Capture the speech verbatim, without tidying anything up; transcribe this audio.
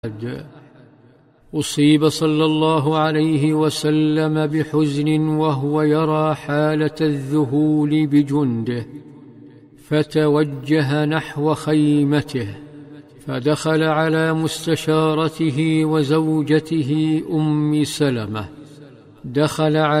أصيب صلى الله عليه وسلم بحزن وهو يرى حالة الذهول بجنده، فتوجه نحو خيمته، فدخل على مستشارته وزوجته أم سلمة. دخل